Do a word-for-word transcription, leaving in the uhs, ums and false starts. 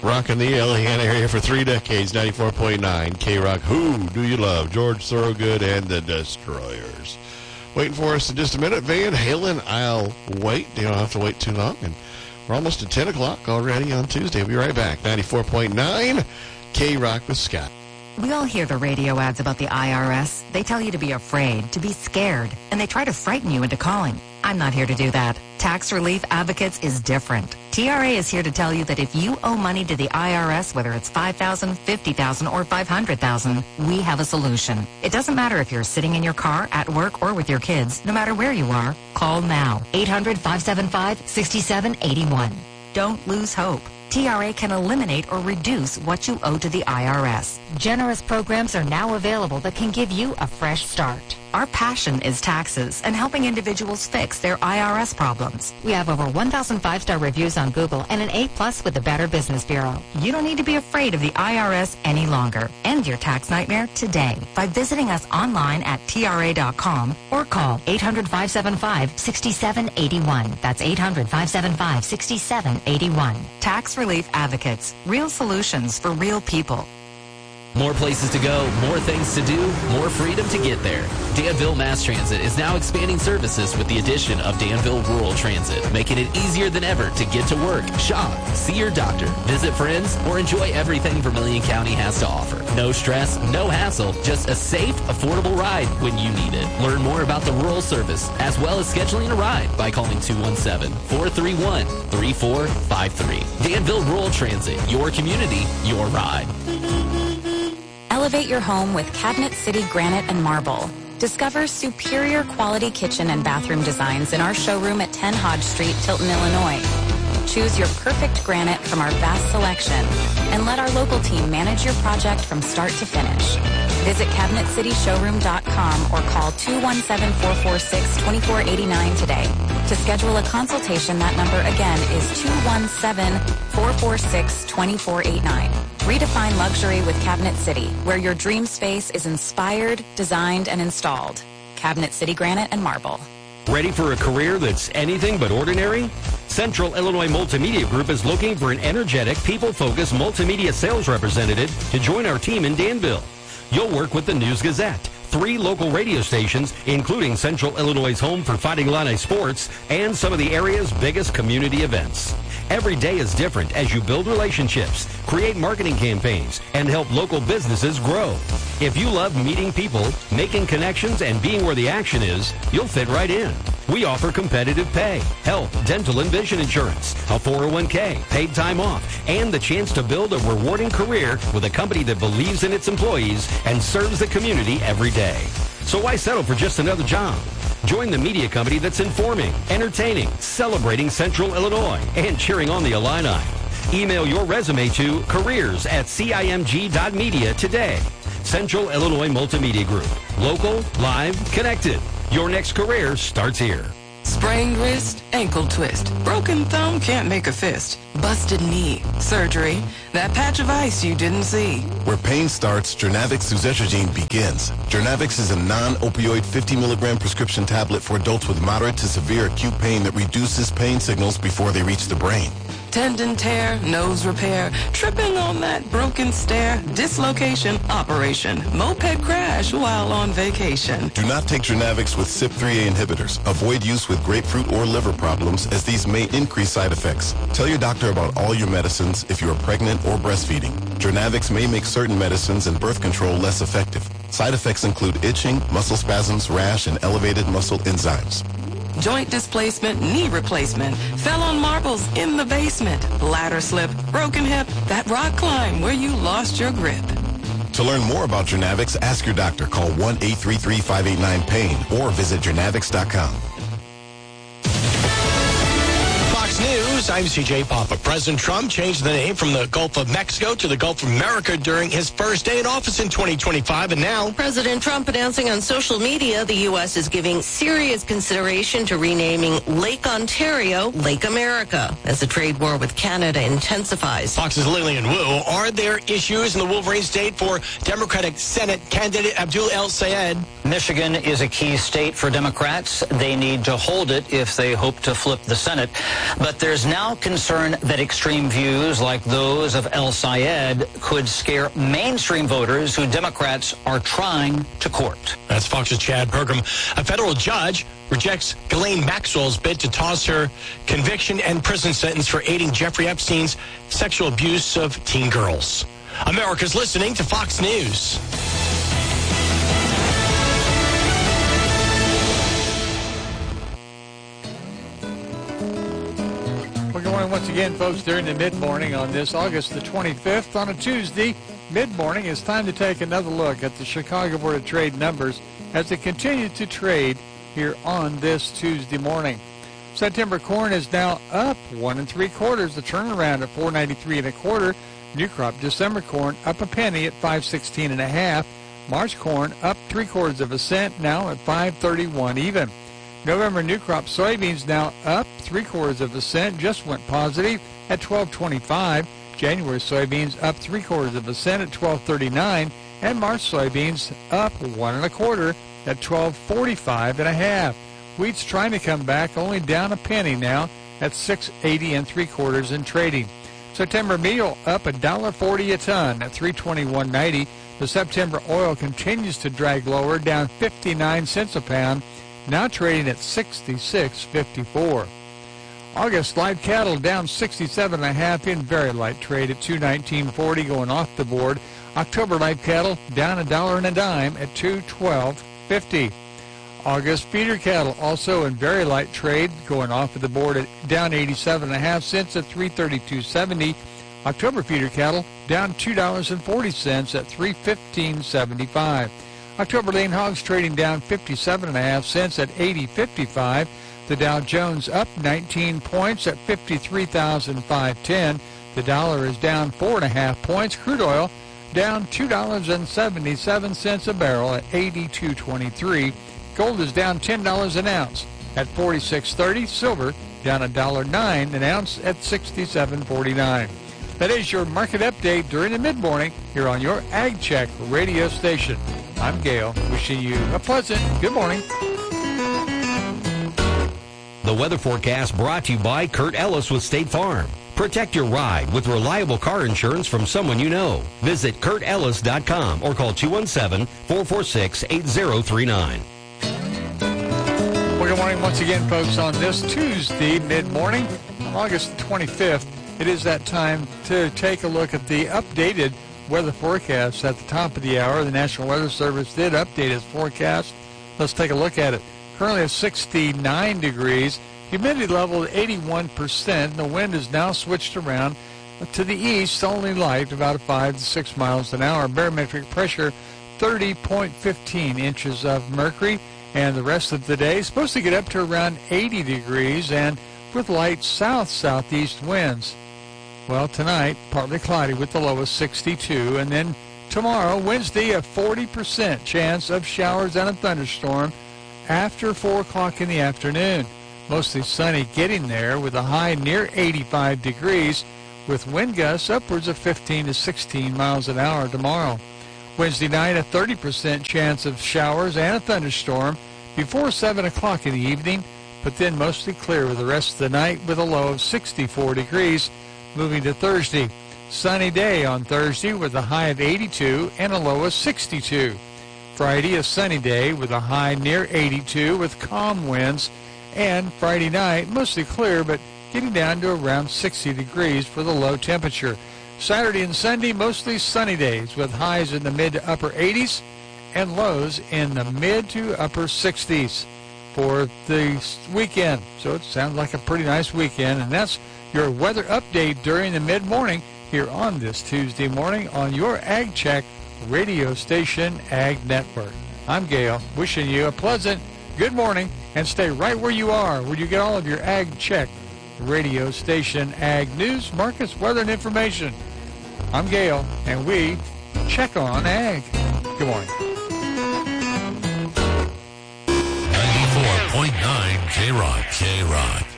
Rocking the Allegheny area for three decades, ninety-four point nine K-Rock. Who do you love? George Thorogood and the Destroyers. Waiting for us in just a minute. Van Halen, I'll wait. You don't have to wait too long. And we're almost at ten o'clock already on Tuesday. We'll be right back. ninety-four point nine K-Rock with Scott. We all hear the radio ads about the I R S. They tell you to be afraid, to be scared, and they try to frighten you into calling. I'm not here to do that. Tax Relief Advocates is different. T R A is here to tell you that if you owe money to the I R S, whether it's five thousand dollars, fifty thousand dollars, or five hundred thousand dollars, we have a solution. It doesn't matter if you're sitting in your car, at work, or with your kids. No matter where you are, call now. eight hundred, five seven five, six seven eight one. Don't lose hope. T R A can eliminate or reduce what you owe to the I R S. Generous programs are now available that can give you a fresh start. Our passion is taxes and helping individuals fix their I R S problems. We have over one thousand five-star reviews on Google and an A plus with the Better Business Bureau. You don't need to be afraid of the I R S any longer. End your tax nightmare today by visiting us online at T R A dot com or call eight hundred, five seven five, six seven eight one. That's eight hundred, five seven five, six seven eight one. Tax Relief Advocates. Real solutions for real people. More places to go, more things to do, more freedom to get there. Danville Mass Transit is now expanding services with the addition of Danville Rural Transit, making it easier than ever to get to work, shop, see your doctor, visit friends, or enjoy everything Vermilion County has to offer. No stress, no hassle, just a safe, affordable ride when you need it. Learn more about the rural service, as well as scheduling a ride by calling two one seven, four three one, three four five three. Danville Rural Transit, your community, your ride. Elevate your home with Cabinet City Granite and Marble. Discover superior quality kitchen and bathroom designs in our showroom at ten Hodge Street, Tilton, Illinois. Choose your perfect granite from our vast selection and let our local team manage your project from start to finish. Visit cabinet city showroom dot com or call two one seven, four four six, two four eight nine today. To schedule a consultation, that number again is two one seven, four four six, two four eight nine. Redefine luxury with Cabinet City, where your dream space is inspired, designed, and installed. Cabinet City Granite and Marble. Ready for a career that's anything but ordinary? Central Illinois Multimedia Group is looking for an energetic, people-focused multimedia sales representative to join our team in Danville. You'll work with the News Gazette, three local radio stations, including Central Illinois' home for Fighting Illini sports, and some of the area's biggest community events. Every day is different as you build relationships, create marketing campaigns, and help local businesses grow. If you love meeting people, making connections, and being where the action is, you'll fit right in. We offer competitive pay, health, dental, and vision insurance, a four oh one k, paid time off, and the chance to build a rewarding career with a company that believes in its employees and serves the community every day. So why settle for just another job? Join the media company that's informing, entertaining, celebrating Central Illinois, and cheering on the Illini. Email your resume to careers at cimg dot media today. Central Illinois Multimedia Group. Local, live, connected. Your next career starts here. Sprained wrist, ankle twist, broken thumb, can't make a fist, busted knee, surgery, that patch of ice you didn't see. Where pain starts, Jernavix Suzetrigine begins. Jernavix is a non-opioid fifty milligram prescription tablet for adults with moderate to severe acute pain that reduces pain signals before they reach the brain. Tendon tear, nose repair, tripping on that broken stair, dislocation, operation, moped crash while on vacation. Do not take Jernavix with C Y P three A inhibitors. Avoid use with grapefruit or liver problems, as these may increase side effects. Tell your doctor about all your medicines if you are pregnant or breastfeeding. Jernavix may make certain medicines and birth control less effective. Side effects include itching, muscle spasms, rash, and elevated muscle enzymes. Joint displacement, knee replacement, fell on marbles in the basement, ladder slip, broken hip, that rock climb where you lost your grip. To learn more about Jernavix, ask your doctor. Call one eight three three, five eight nine, pain or visit jernavix dot com. News, I'm C J Papa. President Trump changed the name from the Gulf of Mexico to the Gulf of America during his first day in office in twenty twenty-five, and now President Trump announcing on social media the U S is giving serious consideration to renaming Lake Ontario Lake America as the trade war with Canada intensifies. Fox's Lillian Wu. Are there issues in the Wolverine state for Democratic Senate candidate Abdul El Sayed? Michigan is a key state for Democrats. They need to hold it if they hope to flip the Senate. But there's now concerned that extreme views like those of El Sayed could scare mainstream voters who Democrats are trying to court. That's Fox's Chad Pergram. A federal judge rejects Ghislaine Maxwell's bid to toss her conviction and prison sentence for aiding Jeffrey Epstein's sexual abuse of teen girls. America's listening to Fox News. Well, good morning once again, folks, during the mid-morning on this August the twenty-fifth. On a Tuesday, mid-morning, it's time to take another look at the Chicago Board of Trade numbers as they continue to trade here on this Tuesday morning. September corn is now up one and three quarters, the turnaround at four ninety-three and a quarter. New crop December corn up a penny at five sixteen and a half. March corn up three quarters of a cent, now at five thirty-one even. November new crop soybeans now up three quarters of a cent, just went positive at twelve twenty-five. January soybeans up three quarters of a cent at twelve thirty-nine, and March soybeans up one and a quarter at twelve forty-five and a half. Wheat's trying to come back, only down a penny now at six eighty and three quarters in trading. September meal up a dollar forty a ton at three twenty-one ninety. The September oil continues to drag lower, down fifty-nine cents a pound, now trading at sixty-six fifty-four. August live cattle down sixty-seven and a half in very light trade at two nineteen forty going off the board. October live cattle down a dollar and a dime at two twelve fifty. August feeder cattle also in very light trade going off of the board at down eighty-seven and a half cents at three thirty-two seventy. October feeder cattle down two dollars and forty cents at three fifteen seventy-five. October lean hogs trading down fifty-seven and a half cents at eighty fifty-five. The Dow Jones up nineteen points at fifty-three thousand five hundred ten. The dollar is down four and a half points. Crude oil down two dollars and seventy-seven cents a barrel at eighty-two twenty-three. Gold is down ten dollars an ounce at forty-six thirty. Silver down one dollar nine an ounce at sixty-seven forty-nine. That is your market update during the mid-morning here on your Ag Check radio station. I'm Gail, wishing you a pleasant good morning. The weather forecast brought to you by Kurt Ellis with State Farm. Protect your ride with reliable car insurance from someone you know. Visit Kurt Ellis dot com or call two one seven, four four six, eight zero three nine. Well, good morning once again, folks, on this Tuesday mid-morning, on August twenty-fifth. It is that time to take a look at the updated weather forecast at the top of the hour. The National Weather Service did update its forecast. Let's take a look at it. Currently at sixty-nine degrees, humidity level at eighty-one percent. The wind is now switched around to the east, only light, about five to six miles an hour. Barometric pressure thirty point one five inches of mercury. And the rest of the day is supposed to get up to around eighty degrees and with light south-southeast winds. Well, tonight, partly cloudy with the low of sixty-two. And then tomorrow, Wednesday, a forty percent chance of showers and a thunderstorm after four o'clock in the afternoon. Mostly sunny getting there with a high near eighty-five degrees with wind gusts upwards of fifteen to sixteen miles an hour tomorrow. Wednesday night, a thirty percent chance of showers and a thunderstorm before seven o'clock in the evening, but then mostly clear with the rest of the night with a low of sixty-four degrees. Moving to Thursday, sunny day on Thursday with a high of eighty-two and a low of sixty-two. Friday, a sunny day with a high near eighty-two with calm winds. And Friday night, mostly clear, but getting down to around sixty degrees for the low temperature. Saturday and Sunday, mostly sunny days with highs in the mid to upper eighties and lows in the mid to upper sixties for the weekend. So it sounds like a pretty nice weekend, and that's your weather update during the mid-morning here on this Tuesday morning on your Ag Check radio station, Ag Network. I'm Gail, wishing you a pleasant good morning, and stay right where you are, where you get all of your Ag Check radio station, Ag news, markets, weather, and information. I'm Gail, and we check on Ag. Good morning. ninety-four point nine K-Rock. K-Rock.